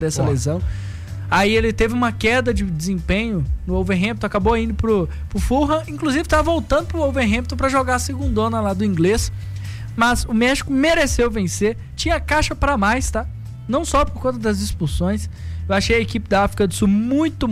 dessa lesão. Aí ele teve uma queda de desempenho no Wolverhampton, acabou indo pro Fulham, inclusive tá voltando pro Wolverhampton para jogar a segundona lá do inglês. Mas o México mereceu vencer, tinha caixa para mais, tá? Não só por conta das expulsões. Eu achei a equipe da África do Sul muito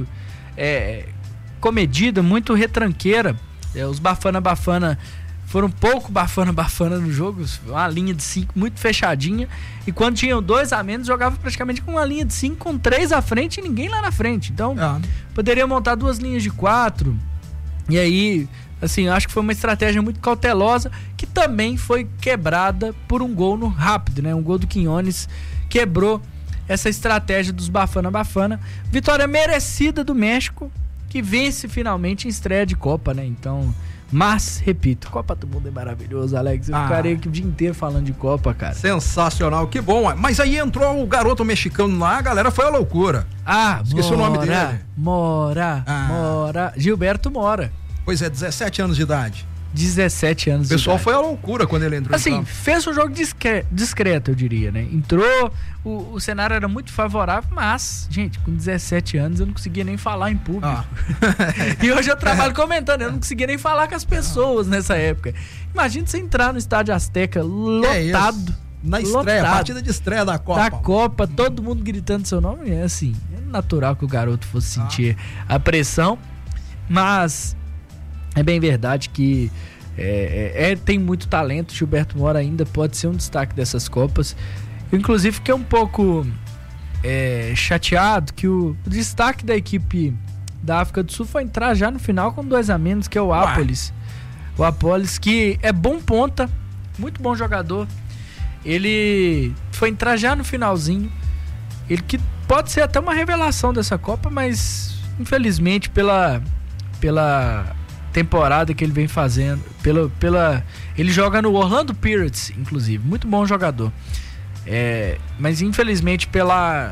comedida, muito retranqueira. Os Bafana foram pouco Bafana no jogo, uma linha de 5 muito fechadinha, e quando tinham 2 a menos, jogava praticamente com uma linha de 5 com 3 à frente e ninguém lá na frente. Então, poderia montar 2 linhas de 4, e aí, assim, eu acho que foi uma estratégia muito cautelosa, que também foi quebrada por um gol no rápido, né? Um gol do Quinones quebrou essa estratégia dos Bafana. Vitória merecida do México, que vence finalmente em estreia de Copa, né? Então, mas, repito, Copa do Mundo é maravilhoso, Alex. Eu ficarei aqui o dia inteiro falando de Copa, cara. Sensacional, que bom. Mas aí entrou o garoto mexicano lá, a galera foi a loucura. Esqueci o nome dele. Mora. Gilberto Mora. Pois é, 17 anos de idade. 17 anos de idade. O pessoal foi a loucura quando ele entrou. Assim, fez um jogo discreto, eu diria, né? Entrou, o cenário era muito favorável, mas, gente, com 17 anos eu não conseguia nem falar em público. E hoje eu trabalho comentando, eu não conseguia nem falar com as pessoas nessa época. Imagina você entrar no Estádio Azteca lotado. Na estreia, partida de estreia da Copa. Todo mundo gritando seu nome. É assim, é natural que o garoto fosse sentir a pressão, mas é bem verdade que tem muito talento. Gilberto Mora ainda pode ser um destaque dessas Copas. Eu, inclusive, fiquei um pouco chateado que o destaque da equipe da África do Sul foi entrar já no final com 2 a menos, que é o Apolis. O Apolis, que é bom ponta, muito bom jogador. Ele foi entrar já no finalzinho. Ele que pode ser até uma revelação dessa Copa, mas infelizmente pela temporada que ele vem fazendo, ele joga no Orlando Pirates, inclusive, muito bom jogador, mas infelizmente pela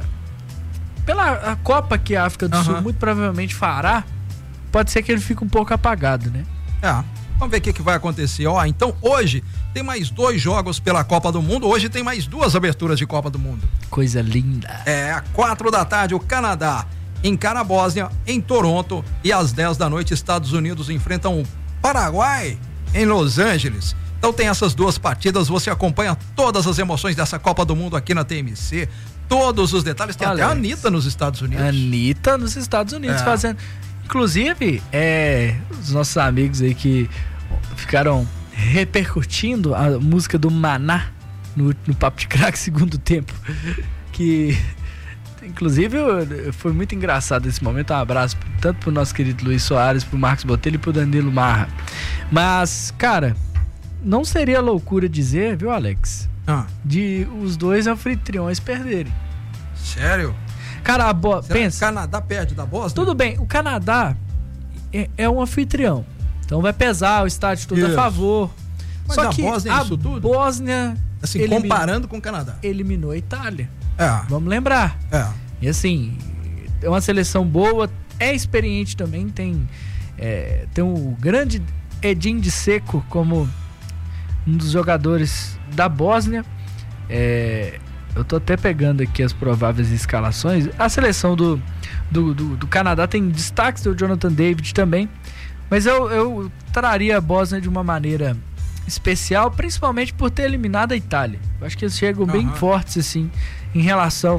a Copa que a África do Sul muito provavelmente fará, pode ser que ele fique um pouco apagado, né? Vamos ver o que vai acontecer. Então hoje tem mais 2 jogos pela Copa do Mundo, hoje tem mais 2 aberturas de Copa do Mundo. Coisa linda. Às 4 da tarde o Canadá encara a Bósnia em Toronto, e às 10 da noite Estados Unidos enfrentam o Paraguai em Los Angeles. Então tem essas 2 partidas, você acompanha todas as emoções dessa Copa do Mundo aqui na TMC, todos os detalhes. Tem até a Anitta nos Estados Unidos. Fazendo, inclusive os nossos amigos aí que ficaram repercutindo a música do Maná no Papo de Craque segundo tempo, que inclusive foi muito engraçado esse momento. Um abraço tanto pro nosso querido Luiz Soares, pro Marcos Botelho e pro Danilo Marra. Mas, cara, não seria loucura dizer, viu, Alex, de os 2 anfitriões perderem. Sério? Cara, pensa, o Canadá perde da Bósnia? Tudo bem, o Canadá é um anfitrião, então vai pesar, o estádio todo a favor. Mas só que Bósnia, isso tudo? Bósnia, assim, comparando com o Canadá, eliminou a Itália. Vamos lembrar. E assim, é uma seleção boa, é experiente também, tem um grande Edin de Seco como um dos jogadores da Bósnia. Eu tô até pegando aqui as prováveis escalações. A seleção do Canadá tem destaques do Jonathan David também, mas eu traria a Bósnia de uma maneira especial, principalmente por ter eliminado a Itália. Eu acho que eles chegam bem fortes assim em relação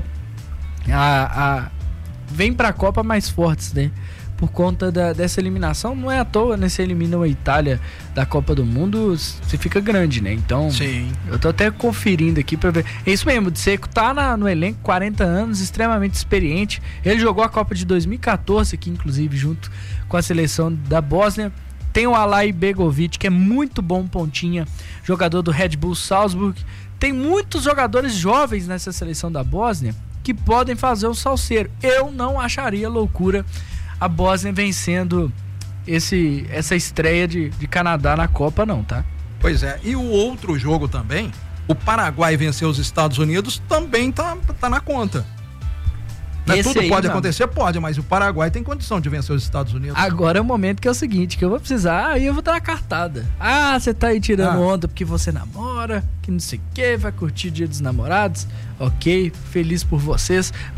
vem pra Copa mais fortes, né? Por conta dessa eliminação. Não é à toa, né? Se eliminam a Itália da Copa do Mundo, você fica grande, né? Então, sim, eu tô até conferindo aqui pra ver. É isso mesmo, o de Seco tá no elenco, 40 anos, extremamente experiente. Ele jogou a Copa de 2014 aqui, inclusive, junto com a seleção da Bósnia. Tem o Alay Begovic, que é muito bom pontinha, jogador do Red Bull Salzburg. Tem muitos jogadores jovens nessa seleção da Bósnia que podem fazer o salseiro. Eu não acharia loucura a Bósnia vencendo essa estreia de Canadá na Copa, não, tá? Pois é, e o outro jogo também, o Paraguai venceu os Estados Unidos, também tá na conta. Tudo pode acontecer? Pode, mas o Paraguai tem condição de vencer os Estados Unidos. Agora é o momento que é o seguinte, que eu vou precisar, aí eu vou dar uma cartada. Você tá aí tirando onda porque você namora, que não sei o que, vai curtir Dia dos Namorados. Ok, feliz por vocês.